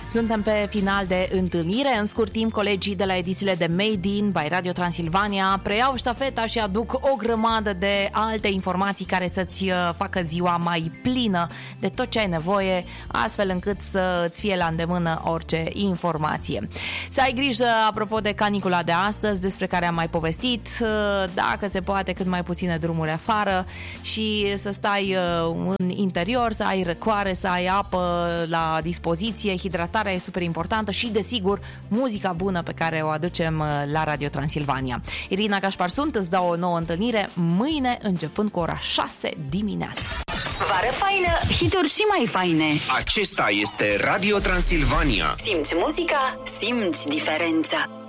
Suntem pe final de întâlnire. În scurt timp, colegii de la edițiile de Made in by Radio Transilvania preiau ștafeta și aduc o grămadă de alte informații care să-ți facă ziua mai plină de tot ce ai nevoie, astfel încât să-ți fie la îndemână orice informație. Să ai grijă, apropo de canicula de astăzi, despre care am mai povestit, dacă se poate cât mai puține drumuri afară și să stai în interior, să ai răcoare, să ai apă la dispoziție, hidratarea e super importantă și, desigur, muzica bună pe care o aducem la Radio Transilvania. Irina Gașpar sunt, îți dau o nouă întâlnire mâine, începând cu ora 6 dimineața. Vară faină, hituri și mai faine. Acesta este Radio Transilvania. Simți muzica, simți diferența.